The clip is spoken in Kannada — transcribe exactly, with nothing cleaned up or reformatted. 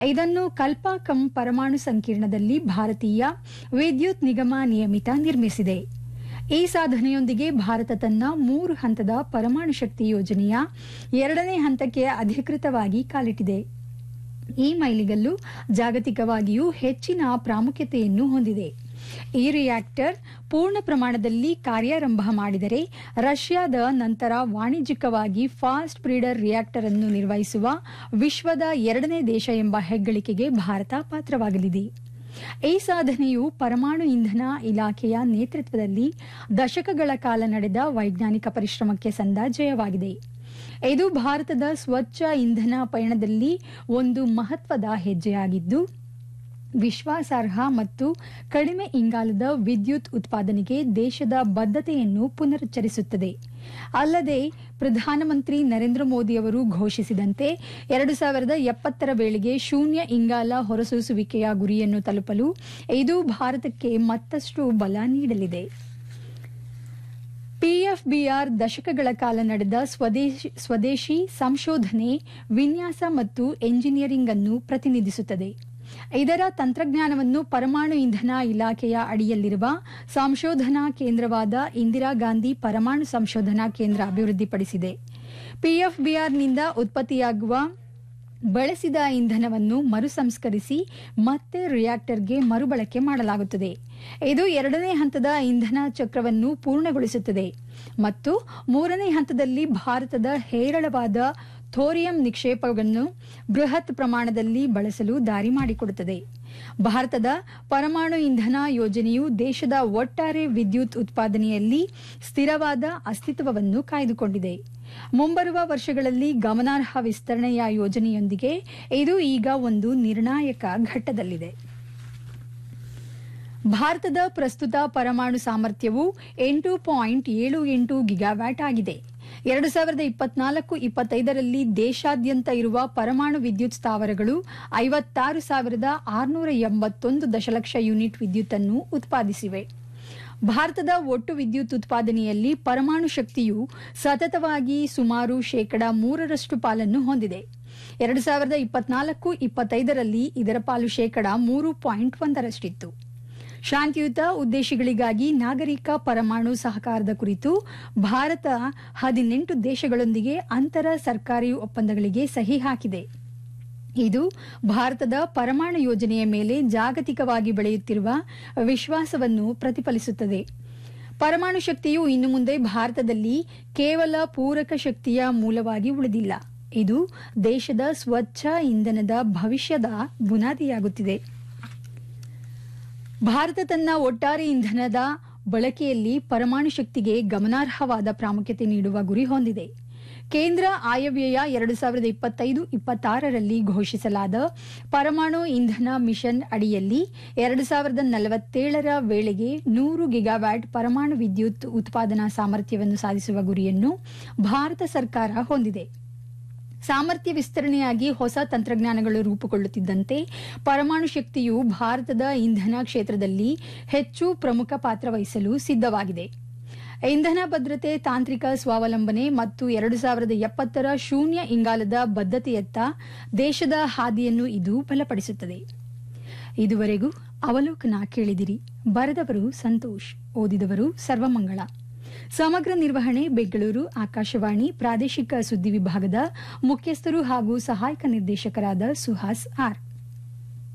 ಇದನ್ನು ಕಲ್ಪಾಕಂ ಪರಮಾಣು ಸಂಕೀರ್ಣದಲ್ಲಿ ಭಾರತೀಯ ವಿದ್ಯುತ್ ನಿಗಮ ನಿಯಮಿತ ನಿರ್ಮಿಸಿದೆ. ಈ ಸಾಧನೆಯೊಂದಿಗೆ ಭಾರತ ತನ್ನ ಮೂರು ಹಂತದ ಪರಮಾಣು ಶಕ್ತಿ ಯೋಜನೆಯ ಎರಡನೇ ಹಂತಕ್ಕೆ ಅಧಿಕೃತವಾಗಿ ಕಾಲಿಟ್ಟಿದೆ. ಈ ಮೈಲಿಗಲ್ಲು ಜಾಗತಿಕವಾಗಿಯೂ ಹೆಚ್ಚಿನ ಪ್ರಾಮುಖ್ಯತೆಯನ್ನು ಹೊಂದಿದೆ. ಈ ರಿಯಾಕ್ಟರ್ ಪೂರ್ಣ ಪ್ರಮಾಣದಲ್ಲಿ ಕಾರ್ಯಾರಂಭ ಮಾಡಿದರೆ ರಷ್ಯಾದ ನಂತರ ವಾಣಿಜ್ಯಿಕವಾಗಿ ಫಾಸ್ಟ್ ಬ್ರೀಡರ್ ರಿಯಾಕ್ಟರ್ ಅನ್ನು ನಿರ್ವಹಿಸುವ ವಿಶ್ವದ ಎರಡನೇ ದೇಶ ಎಂಬ ಹೆಗ್ಗಳಿಕೆಗೆ ಭಾರತ ಪಾತ್ರವಾಗಲಿದೆ. ಈ ಸಾಧನೆಯು ಪರಮಾಣು ಇಂಧನ ಇಲಾಖೆಯ ನೇತೃತ್ವದಲ್ಲಿ ದಶಕಗಳ ಕಾಲ ನಡೆದ ವೈಜ್ಞಾನಿಕ ಪರಿಶ್ರಮಕ್ಕೆ ಸಂದ ಜಯವಾಗಿದೆ. ಇದು ಭಾರತದ ಸ್ವಚ್ಛ ಇಂಧನ ಪಯಣದಲ್ಲಿ ಒಂದು ಮಹತ್ವದ ಹೆಜ್ಜೆಯಾಗಿದ್ದು, ವಿಶ್ವಾಸಾರ್ಹ ಮತ್ತು ಕಡಿಮೆ ಇಂಗಾಲದ ವಿದ್ಯುತ್ ಉತ್ಪಾದನೆಗೆ ದೇಶದ ಬದ್ಧತೆಯನ್ನು ಪುನರುಚ್ಚರಿಸುತ್ತದೆ. ಅಲ್ಲದೆ ಪ್ರಧಾನಮಂತ್ರಿ ನರೇಂದ್ರ ಮೋದಿ ಅವರು ಘೋಷಿಸಿದಂತೆ ಎರಡು ಸಾವಿರದ ಎಪ್ಪತ್ತರ ವೇಳೆಗೆ ಶೂನ್ಯ ಇಂಗಾಲ ಹೊರಸೂಸುವಿಕೆಯ ಗುರಿಯನ್ನು ತಲುಪಲು ಇದು ಭಾರತಕ್ಕೆ ಮತ್ತಷ್ಟು ಬಲ ನೀಡಲಿದೆ. ಪಿಎಫ್ಬಿಆರ್ ದಶಕಗಳ ಕಾಲ ನಡೆದ ಸ್ವದೇಶಿ ಸ್ವದೇಶಿ ಸಂಶೋಧನೆ, ವಿನ್ಯಾಸ ಮತ್ತು ಎಂಜಿನಿಯರಿಂಗ್ ಅನ್ನು ಪ್ರತಿನಿಧಿಸುತ್ತದೆ. ಇದರ ತಂತ್ರಜ್ಞಾನವನ್ನು ಪರಮಾಣು ಇಂಧನ ಇಲಾಖೆಯ ಅಡಿಯಲ್ಲಿರುವ ಸಂಶೋಧನಾ ಕೇಂದ್ರವಾದ ಇಂದಿರಾ ಗಾಂಧಿ ಪರಮಾಣು ಸಂಶೋಧನಾ ಕೇಂದ್ರ ಅಭಿವೃದ್ಧಿಪಡಿಸಿದೆ. ಪಿಎಫ್ಬಿಆರ್ನಿಂದ ಉತ್ಪತ್ತಿಯಾಗುವ ಬಳಸಿದ ಇಂಧನವನ್ನು ಮರುಸಂಸ್ಕರಿಸಿ ಮತ್ತೆ ರಿಯಾಕ್ಟರ್ಗೆ ಮರುಬಳಕೆ ಮಾಡಲಾಗುತ್ತದೆ. ಇದು ಎರಡನೇ ಹಂತದ ಇಂಧನ ಚಕ್ರವನ್ನು ಪೂರ್ಣಗೊಳಿಸುತ್ತದೆ ಮತ್ತು ಮೂರನೇ ಹಂತದಲ್ಲಿ ಭಾರತದ ಹೇರಳವಾದ ಥೋರಿಯಂ ನಿಕ್ಷೇಪವನ್ನು ಬೃಹತ್ ಪ್ರಮಾಣದಲ್ಲಿ ಬಳಸಲು ದಾರಿ ಮಾಡಿಕೊಡುತ್ತದೆ. ಭಾರತದ ಪರಮಾಣು ಇಂಧನ ಯೋಜನೆಯು ದೇಶದ ಒಟ್ಟಾರೆ ವಿದ್ಯುತ್ ಉತ್ಪಾದನೆಯಲ್ಲಿ ಸ್ಥಿರವಾದ ಅಸ್ತಿತ್ವವನ್ನು ಕಾಯ್ದುಕೊಂಡಿದೆ. ಮುಂಬರುವ ವರ್ಷಗಳಲ್ಲಿ ಗಮನಾರ್ಹ ವಿಸ್ತರಣೆಯ ಯೋಜನೆಯೊಂದಿಗೆ ಇದು ಈಗ ಒಂದು ನಿರ್ಣಾಯಕ ಘಟ್ಟದಲ್ಲಿದೆ. ಭಾರತದ ಪ್ರಸ್ತುತ ಪರಮಾಣು ಸಾಮರ್ಥ್ಯವು ಎಂಟು ಪಾಯಿಂಟ್ ಏಳು ಎಂಟು ಗಿಗಾವ್ಯಾಟ್ ಆಗಿದೆ. ಎರಡು ಸಾವಿರದ ಇಪ್ಪತ್ನಾಲ್ಕು ಇಪ್ಪತ್ತೈದರಲ್ಲಿ ದೇಶಾದ್ಯಂತ ಇರುವ ಪರಮಾಣು ವಿದ್ಯುತ್ ಸ್ಥಾವರಗಳು ಐವತ್ತಾರು ಸಾವಿರದ ಆರುನೂರ ಎಂಬತ್ತೊಂದು ದಶಲಕ್ಷ ಯೂನಿಟ್ ವಿದ್ಯುತ್ ಅನ್ನು ಉತ್ಪಾದಿಸಿವೆ. ಭಾರತದ ಒಟ್ಟು ವಿದ್ಯುತ್ ಉತ್ಪಾದನೆಯಲ್ಲಿ ಪರಮಾಣು ಶಕ್ತಿಯು ಸತತವಾಗಿ ಸುಮಾರು ಶೇಕಡಾ ಮೂರರಷ್ಟು ಪಾಲನ್ನು ಹೊಂದಿದೆ. ಎರಡು ಸಾವಿರದ ಇಪ್ಪತ್ನಾಲ್ಕು ಇಪ್ಪತ್ತೈದರಲ್ಲಿ ಇದರ ಪಾಲು ಶೇಕಡಾ ಮೂರು ಪಾಯಿಂಟ್ ಒಂದರಷ್ಟಿತ್ತು. ಶಾಂತಿಯುತ ಉದ್ದೇಶಗಳಿಗಾಗಿ ನಾಗರಿಕ ಪರಮಾಣು ಸಹಕಾರದ ಕುರಿತು ಭಾರತ ಹದಿನೆಂಟು ದೇಶಗಳೊಂದಿಗೆ ಅಂತರ ಸರ್ಕಾರಿ ಒಪ್ಪಂದಗಳಿಗೆ ಸಹಿ ಹಾಕಿದೆ. ಇದು ಭಾರತದ ಪರಮಾಣು ಯೋಜನೆಯ ಮೇಲೆ ಜಾಗತಿಕವಾಗಿ ಬೆಳೆಯುತ್ತಿರುವ ವಿಶ್ವಾಸವನ್ನು ಪ್ರತಿಫಲಿಸುತ್ತದೆ. ಪರಮಾಣು ಶಕ್ತಿಯು ಇನ್ನು ಮುಂದೆ ಭಾರತದಲ್ಲಿ ಕೇವಲ ಪೂರಕ ಶಕ್ತಿಯ ಮೂಲವಾಗಿ ಉಳಿದಿಲ್ಲ, ಇದು ದೇಶದ ಸ್ವಚ್ಛ ಇಂಧನದ ಭವಿಷ್ಯದ ಬುನಾದಿಯಾಗುತ್ತಿದೆ. ಭಾರತ ತನ್ನ ಒಟ್ಟಾರೆ ಇಂಧನದ ಬಳಕೆಯಲ್ಲಿ ಪರಮಾಣು ಶಕ್ತಿಗೆ ಗಮನಾರ್ಹವಾದ ಪ್ರಾಮುಖ್ಯತೆ ನೀಡುವ ಗುರಿ ಹೊಂದಿದೆ. ಕೇಂದ್ರ ಆಯವ್ಯಯ ಎರಡು ಸಾವಿರದ ಇಪ್ಪತ್ತೈದು ಇಪ್ಪತ್ತಾರರಲ್ಲಿ ಘೋಷಿಸಲಾದ ಪರಮಾಣು ಇಂಧನ ಮಿಷನ್ ಅಡಿಯಲ್ಲಿ ಎರಡು ಸಾವಿರದ ನಲವತ್ತೇಳರ ವೇಳೆಗೆ ನೂರು ಗಿಗಾವ್ಯಾಟ್ ಪರಮಾಣು ವಿದ್ಯುತ್ ಉತ್ಪಾದನಾ ಸಾಮರ್ಥ್ಯವನ್ನು ಸಾಧಿಸುವ ಗುರಿಯನ್ನು ಭಾರತ ಸರ್ಕಾರ ಹೊಂದಿದೆ. ಸಾಮರ್ಥ್ಯ ವಿಸ್ತರಣೆಯಾಗಿ ಹೊಸ ತಂತ್ರಜ್ಞಾನಗಳು ರೂಪುಗೊಳ್ಳುತ್ತಿದ್ದಂತೆ ಪರಮಾಣು ಶಕ್ತಿಯು ಭಾರತದ ಇಂಧನ ಕ್ಷೇತ್ರದಲ್ಲಿ ಹೆಚ್ಚು ಪ್ರಮುಖ ಪಾತ್ರ ವಹಿಸಲು ಸಿದ್ದವಾಗಿದೆ. ಇಂಧನ ಭದ್ರತೆ, ತಾಂತ್ರಿಕ ಸ್ವಾವಲಂಬನೆ ಮತ್ತು ಎರಡು ಸಾವಿರದ ಎಪ್ಪತ್ತರ ಶೂನ್ಯ ಇಂಗಾಲದ ಬದ್ಧತೆಯತ್ತ ದೇಶದ ಹಾದಿಯನ್ನು ಇದು ಬಲಪಡಿಸುತ್ತದೆ. ಇದುವರೆಗೂ ಅವಲೋಕನ ಕೇಳಿದಿರಿ. ಬರೆದವರು ಸಂತೋಷ್, ಓದಿದವರು ಸರ್ವಮಂಗಳ. ಸಮಗ್ರ ನಿರ್ವಹಣೆ ಬೆಂಗಳೂರು ಆಕಾಶವಾಣಿ ಪ್ರಾದೇಶಿಕ ಸುದ್ದಿ ವಿಭಾಗದ ಮುಖ್ಯಸ್ಥರು ಹಾಗೂ ಸಹಾಯಕ ನಿರ್ದೇಶಕರಾದ ಸುಹಾಸ್ ಆರ್.